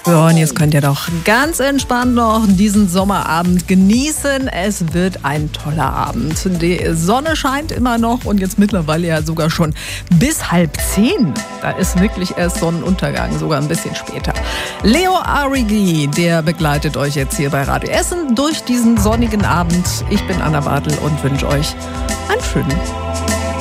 Ja, und jetzt könnt ihr doch ganz entspannt noch diesen Sommerabend genießen. Es wird ein toller Abend. Die Sonne scheint immer noch und jetzt mittlerweile ja sogar schon bis 9:30. Da ist wirklich erst Sonnenuntergang, sogar ein bisschen später. Leo Arrighi, der begleitet euch jetzt hier bei Radio Essen durch diesen sonnigen Abend. Ich bin Anna Bartel und wünsche euch einen schönen